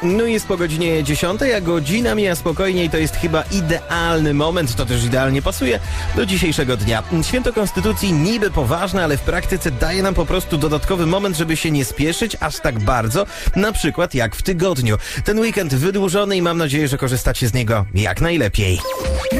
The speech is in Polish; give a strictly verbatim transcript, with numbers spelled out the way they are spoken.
No i jest po godzinie dziesiątej, a godzina mija spokojniej, to jest chyba idealny moment, to też idealnie pasuje do dzisiejszego dnia. Święto Konstytucji niby poważne, ale w praktyce daje nam po prostu dodatkowy moment, żeby się nie spieszyć aż tak bardzo, na przykład jak w tygodniu. Ten weekend wydłużony i mam nadzieję, że korzystacie z niego jak najlepiej.